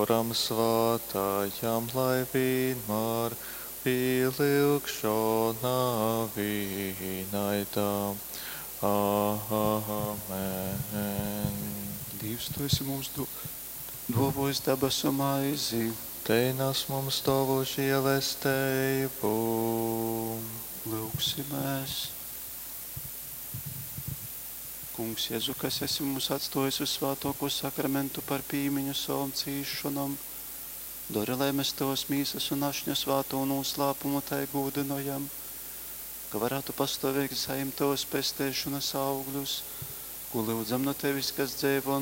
kuram svātājam, lai vienmēr pielūgšana vienaidām. Amen. Dievs, tu esi mums dovojis debesu maizi. Te nes mums tavu žēlastību. Lūksimies. Kungs, Jēzu, kas esi mums atstājis uz svētāko sakramentu par pīmiņu savam cīšanam, dori, lai mēs tavas mīsas un ašņu svēto noslēpumu tai gūdinojam, ka varētu pastāvīgi saim tavas pestēšanas augļus, ko lūdzam no tevis, kas dzēvo